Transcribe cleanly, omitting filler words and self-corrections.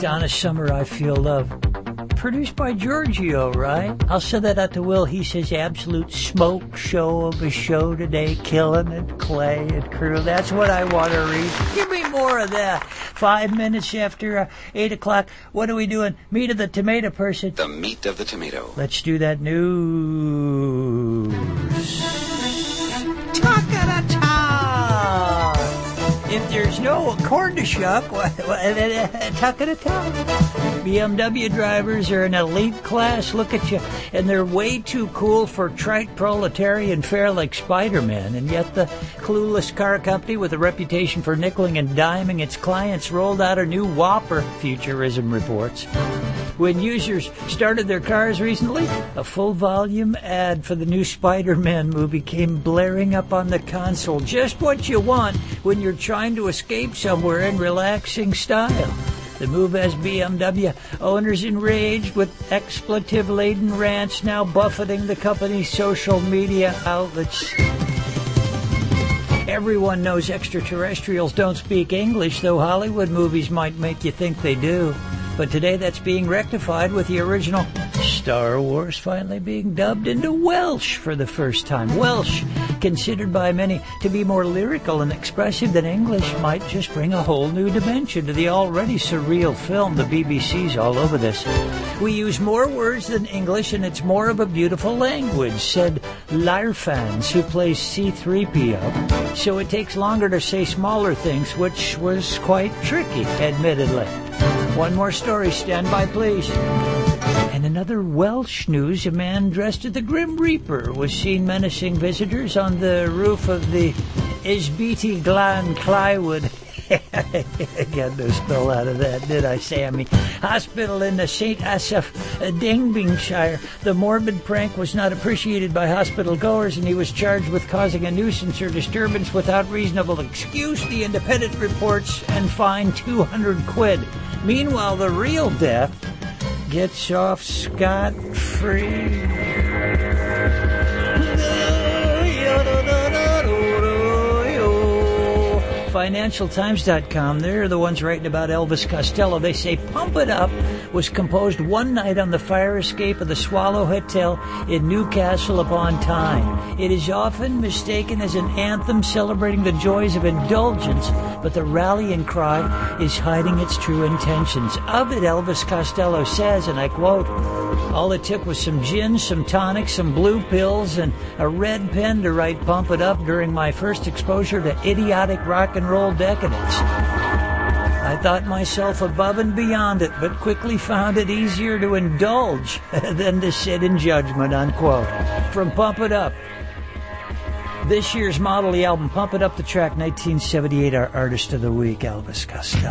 Donna Summer, I Feel Love. Produced by Giorgio, right? I'll send that out to Will. He says absolute smoke show of a show today. Killing it, Clay and crew. That's what I want to read. Give me more of that. 5 minutes after 8 o'clock. What are we doing? Meat of the tomato person. The meat of the tomato. Let's do that news. Ta-ka-da-ta! If there's no corn to shuck, ta-ka-da-ta! BMW drivers are an elite class, look at you, and they're way too cool for trite proletarian fare like Spider-Man, and yet the clueless car company with a reputation for nickeling and diming its clients rolled out a new Whopper, Futurism reports. When users started their cars recently, a full-volume ad for the new Spider-Man movie came blaring up on the console. Just what you want when you're trying to escape somewhere in relaxing style. The move has BMW owners enraged, with expletive-laden rants now buffeting the company's social media outlets. Everyone knows extraterrestrials don't speak English, though Hollywood movies might make you think they do. But today that's being rectified with the original Star Wars finally being dubbed into Welsh for the first time. Welsh, considered by many to be more lyrical and expressive than English, might just bring a whole new dimension to the already surreal film. The BBC's all over this. We use more words than English, and it's more of a beautiful language, said Larfans, who plays C-3PO. So it takes longer to say smaller things, which was quite tricky, admittedly. One more story, stand by please. And another Welsh news, a man dressed as the Grim Reaper was seen menacing visitors on the roof of the Ysbyty Glan Clywood. I got no spell out of that, did I, Sammy? Hospital in the St. Asaph, Dingbingshire. The morbid prank was not appreciated by hospital goers, and he was charged with causing a nuisance or disturbance without reasonable excuse, the Independent reports, and fined 200 quid. Meanwhile, the real death gets off scot-free. FinancialTimes.com, they're the ones writing about Elvis Costello. They say Pump It Up was composed one night on the fire escape of the Swallow Hotel in Newcastle upon Tyne. It is often mistaken as an anthem celebrating the joys of indulgence, but the rallying cry is hiding its true intentions. Of it, Elvis Costello says, and I quote, "All it took was some gin, some tonic, some blue pills, and a red pen to write Pump It Up during my first exposure to idiotic rock and roll decadence. I thought myself above and beyond it, but quickly found it easier to indulge than to sit in judgment," unquote. From Pump It Up. This year's Motley album, Pump It Up, the track 1978, our Artist of the Week, Elvis Costello.